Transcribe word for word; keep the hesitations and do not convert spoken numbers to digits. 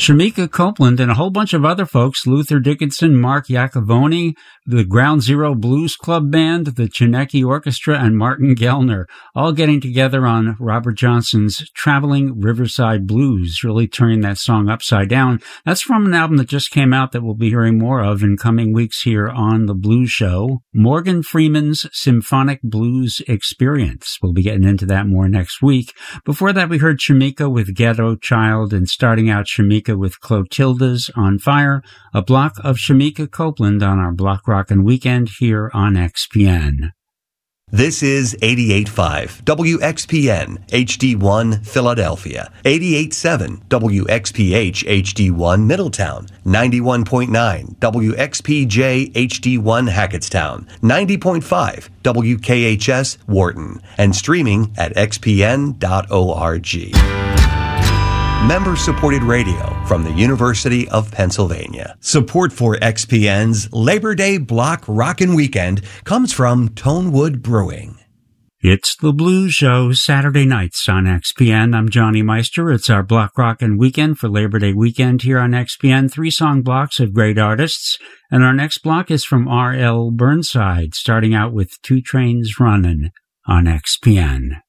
Shamika Copeland and a whole bunch of other folks, Luther Dickinson, Mark Iacovone, the Ground Zero Blues Club Band, the Chinecki Orchestra, and Martin Gellner, all getting together on Robert Johnson's Traveling Riverside Blues, really turning that song upside down. That's from an album that just came out that we'll be hearing more of in coming weeks here on The Blues Show, Morgan Freeman's Symphonic Blues Experience. We'll be getting into that more next week. Before that, we heard Shamika with Ghetto Child, and starting out Shamika with Clotilda's On Fire, a block of Shamika Copeland on our Block Rockin' Weekend here on X P N. This is eighty-eight point five W X P N H D one Philadelphia, eighty-eight point seven W X P H H D one Middletown, ninety-one point nine W X P J H D one Hackettstown, ninety point five W K H S Wharton, and streaming at x p n dot org. Member-supported radio from the University of Pennsylvania. Support for X P N's Labor Day Block Rockin' Weekend comes from Tonewood Brewing. It's The Blues Show, Saturday nights on X P N. I'm Johnny Meister. It's our Block Rockin' Weekend for Labor Day weekend here on X P N. Three song blocks of great artists. And our next block is from R L Burnside, starting out with Two Trains Runnin' on X P N.